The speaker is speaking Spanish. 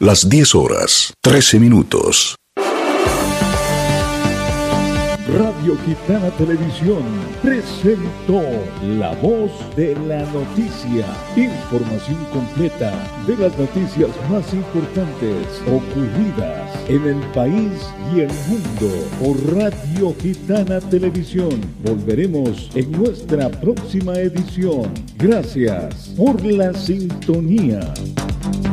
Las 10 horas, 13 minutos. Radio Gitana Televisión presentó La Voz de la Noticia. Información completa de las noticias más importantes ocurridas en el país y el mundo por Radio Gitana Televisión. Volveremos en nuestra próxima edición. Gracias por la sintonía.